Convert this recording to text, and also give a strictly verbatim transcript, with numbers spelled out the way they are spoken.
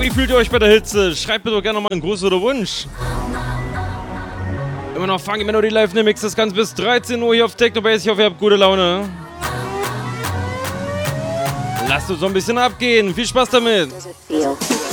Wie fühlt ihr euch bei der Hitze? Schreibt mir doch gerne nochmal einen Gruß oder Wunsch. Immer noch Funky Melody Live Mix, das Ganze bis dreizehn Uhr hier auf Technobase. Ich hoffe, ihr habt gute Laune. Lasst uns so ein bisschen abgehen. Viel Spaß damit.